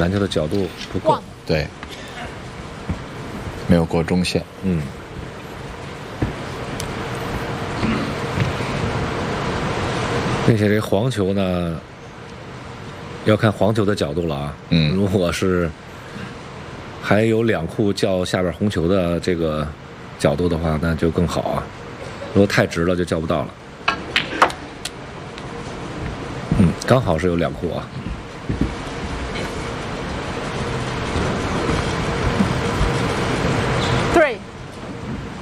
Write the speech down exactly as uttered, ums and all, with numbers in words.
篮球的角度不够， 对，没有过中线。 嗯。并且这黄球呢，要看黄球的角度了啊。 嗯， 如果是还有两库叫下边红球的这个角度的话，那就更好啊。如果太直了，就叫不到了。嗯，刚好是有两库啊。